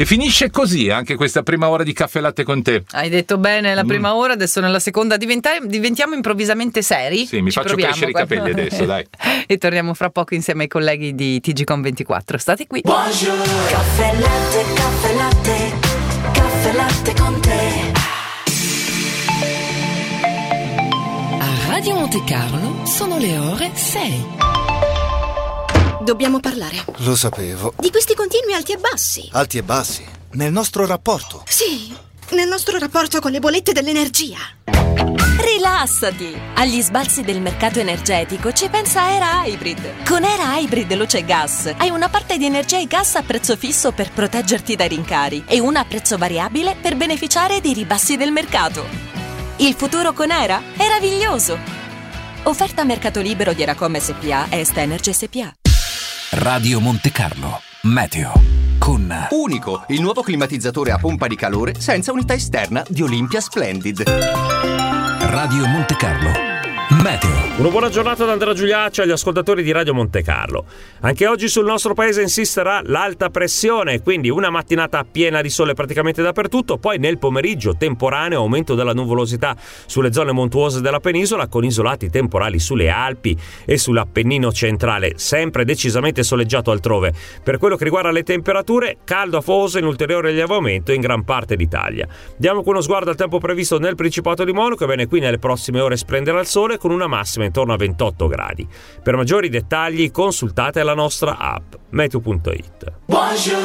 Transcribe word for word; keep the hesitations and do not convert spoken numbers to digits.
E finisce così anche questa prima ora di Caffè Latte con te. Hai detto bene la prima mm. ora, adesso nella seconda diventa- diventiamo improvvisamente seri. Sì, mi Ci faccio proviamo, crescere guarda. i capelli adesso, dai. E torniamo fra poco insieme ai colleghi di T G Com ventiquattro. State qui. Buongiorno. Caffè Latte, Caffè Latte, Caffè Latte con te. A Radio Monte Carlo sono le ore sei. Dobbiamo parlare. Lo sapevo. Di questi continui alti e bassi. Alti e bassi? Nel nostro rapporto? Sì, nel nostro rapporto con le bollette dell'energia. Rilassati! Agli sbalzi del mercato energetico ci pensa Era Hybrid. Con Era Hybrid Luce Gas hai una parte di energia e gas a prezzo fisso per proteggerti dai rincari e una a prezzo variabile per beneficiare dei ribassi del mercato. Il futuro con Era è meraviglioso! Offerta a mercato libero di Eracom S P A e Est Energy S P A. Radio Monte Carlo Meteo con Unico, il nuovo climatizzatore a pompa di calore senza unità esterna di Olympia Splendid. Radio Monte Carlo Meteo. Una buona giornata da Andrea Giuliacci agli ascoltatori di Radio Monte Carlo. Anche oggi sul nostro paese insisterà l'alta pressione, quindi una mattinata piena di sole praticamente dappertutto, poi nel pomeriggio temporaneo aumento della nuvolosità sulle zone montuose della penisola con isolati temporali sulle Alpi e sull'Appennino centrale, sempre decisamente soleggiato altrove. Per quello che riguarda le temperature, caldo afoso in ulteriore lievamento in gran parte d'Italia. Diamo uno sguardo al tempo previsto nel Principato di Monaco. Ebbene, qui nelle prossime ore splenderà il sole con una massima intorno a ventotto gradi. Per maggiori dettagli consultate la nostra app meteo punto it.